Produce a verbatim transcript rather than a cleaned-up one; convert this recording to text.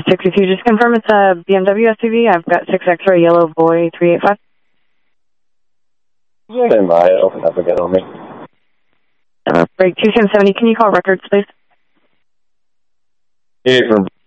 sixty-two, just confirm it's a B M W S U V. I've got six X-ray yellow boy three eight five. Stand by, open up again on me. Uh, break two seven seventy, can you call records, please? Yeah, from